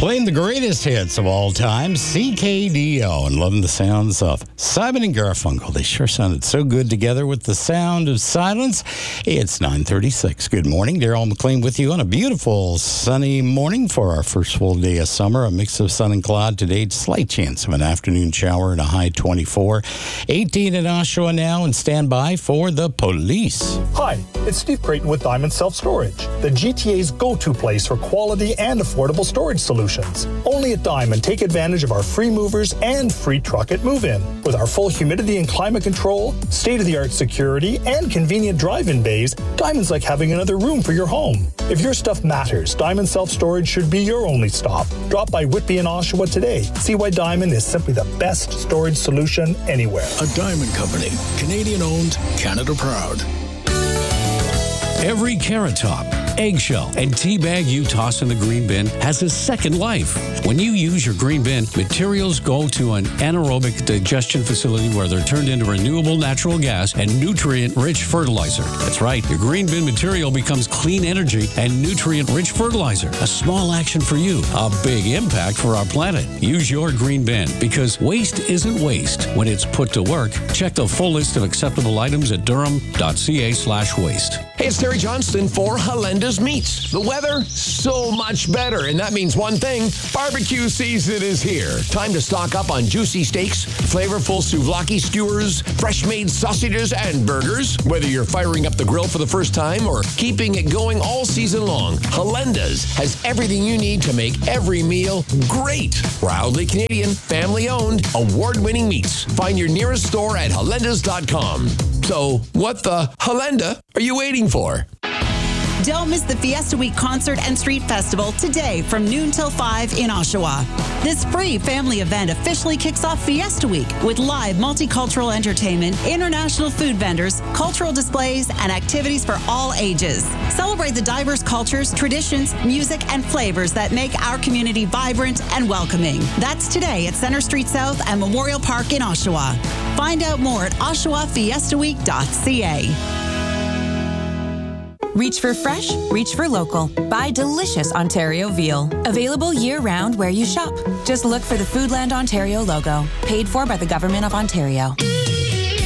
Playing the greatest hits of all time, CKDO, and loving the sounds of Simon and Garfunkel. They sure sounded so good together with the sound of silence. It's 9:36. Good morning. Darryl McLean with you on a beautiful sunny morning for our first full day of summer. A mix of sun and cloud today. Slight chance of an afternoon shower and a high 24. 18 in Oshawa now, and stand by for the police. Hi, it's Steve Creighton with Diamond Self-Storage, the GTA's go-to place for quality and affordable storage solutions. Only at Diamond, take advantage of our free movers and free truck at move-in. With our full humidity and climate control, state-of-the-art security, and convenient drive-in bays, Diamond's like having another room for your home. If your stuff matters, Diamond Self-Storage should be your only stop. Drop by Whitby and Oshawa today. See why Diamond is simply the best storage solution anywhere. A Diamond Company, Canadian-owned, Canada proud. Every Carrot Top, eggshell, and tea bag you toss in the green bin has a second life. When you use your green bin, materials go to an anaerobic digestion facility where they're turned into renewable natural gas and nutrient-rich fertilizer. That's right, your green bin material becomes clean energy and nutrient-rich fertilizer. A small action for you, a big impact for our planet. Use your green bin, because waste isn't waste when it's put to work. Check the full list of acceptable items at durham.ca/waste. Hey, it's Terry Johnston for Halenda's Meats. The weather, so much better, and that means one thing: barbecue season is here. Time to stock up on juicy steaks, flavorful souvlaki skewers, fresh-made sausages, and burgers. Whether you're firing up the grill for the first time or keeping it going all season long, Halenda's has everything you need to make every meal great. Proudly Canadian, family-owned, award-winning meats. Find your nearest store at halendas.com. So, what the Halenda are you waiting for? Don't miss the Fiesta Week Concert and Street Festival today from noon till 5 in Oshawa. This free family event officially kicks off Fiesta Week with live multicultural entertainment, international food vendors, cultural displays, and activities for all ages. Celebrate the diverse cultures, traditions, music, and flavors that make our community vibrant and welcoming. That's today at Center Street South and Memorial Park in Oshawa. Find out more at oshawafiestaweek.ca. Reach for fresh, reach for local. Buy delicious Ontario veal. Available year-round where you shop. Just look for the Foodland Ontario logo. Paid for by the Government of Ontario.